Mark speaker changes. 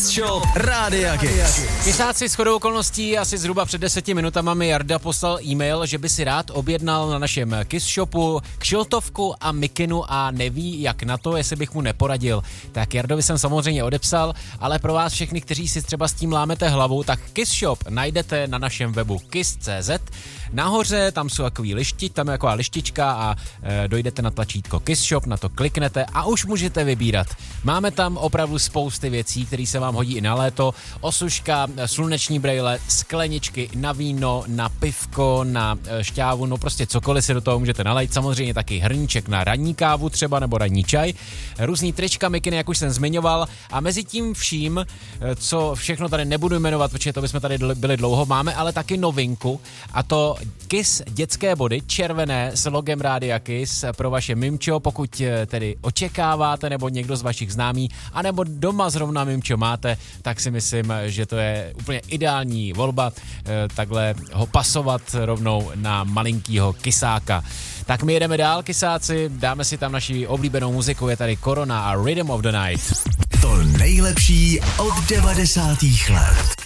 Speaker 1: Kiss Shop Rádia Kiss.
Speaker 2: Kysáci, shodou okolností asi zhruba před 10 minutama mi Jarda poslal e-mail, že by si rád objednal na našem Kiss Shopu kšiltovku a mikinu a neví jak na to, jestli bych mu neporadil. Tak Jardovi jsem samozřejmě odepsal, ale pro vás všechny, kteří si třeba s tím lámete hlavu, tak Kiss Shop najdete na našem webu kiss.cz. Nahoře tam jsou tam je taková lištička a dojdete na tlačítko Kiss Shop, na to kliknete a už můžete vybírat. Máme tam opravdu spousty věcí, které se vám hodí i na léto. Osuška, sluneční brejle, skleničky na víno, na pivko, na šťávu, no prostě cokoliv si do toho můžete nalejt. Samozřejmě taky hrníček na ranní kávu třeba nebo ranní čaj. Různý trička, mikiny, jak už jsem zmiňoval. A mezi tím vším, co všechno tady nebudu jmenovat, protože to bychom tady byli dlouho, máme ale taky novinku a to Kiss dětské body, červené s logem Rádia Kiss pro vaše mimčo, pokud tedy očekáváte nebo někdo z vašich známí, anebo doma zrovna mimčo máte, tak si myslím, že to je úplně ideální volba, takhle ho pasovat rovnou na malinkýho kysáka. Tak my jedeme dál, kysáci, dáme si tam naši oblíbenou muziku, je tady Corona a Rhythm of the Night.
Speaker 1: To nejlepší od 90. let.